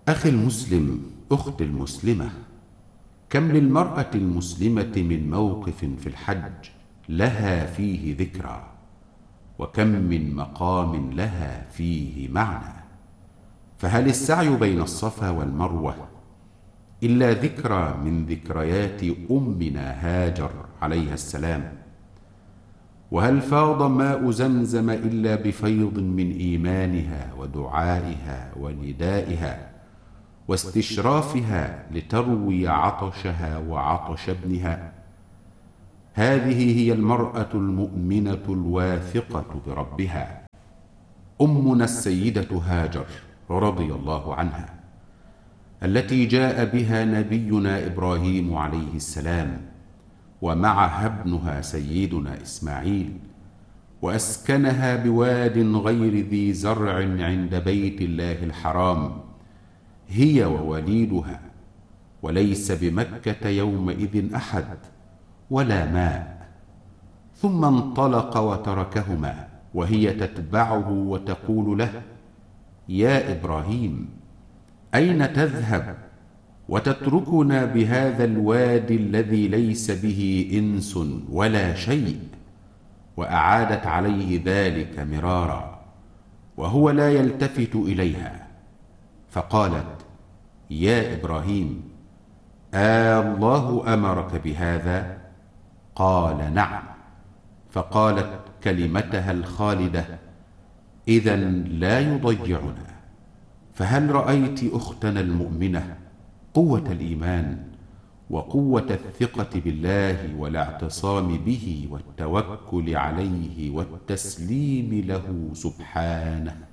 أخي المسلم، أختي المسلمة، كم للمرأة المسلمة من موقف في الحج لها فيه ذكرى، وكم من مقام لها فيه معنى. فهل السعي بين الصفا والمروة إلا ذكرى من ذكريات أمنا هاجر عليها السلام؟ وهل فاض ماء زمزم إلا بفيض من إيمانها ودعائها وندائها واستشرافها لتروي عطشها وعطش ابنها؟ هذه هي المرأة المؤمنة الواثقة بربها، أمنا السيدة هاجر رضي الله عنها، التي جاء بها نبينا إبراهيم عليه السلام، ومعها ابنها سيدنا إسماعيل، وأسكنها بواد غير ذي زرع عند بيت الله الحرام، هي ووليدها، وليس بمكة يومئذ أحد ولا ماء. ثم انطلق وتركهما، وهي تتبعه وتقول له: يا إبراهيم، أين تذهب وتتركنا بهذا الوادي الذي ليس به إنس ولا شيء؟ وأعادت عليه ذلك مرارا وهو لا يلتفت إليها، فقالت: يا إبراهيم، الله أمرك بهذا؟ قال: نعم. فقالت كلمتها الخالدة: إذن لا يضيعنا. فهل رأيت أختنا المؤمنة قوة الإيمان وقوة الثقة بالله والاعتصام به والتوكل عليه والتسليم له سبحانه؟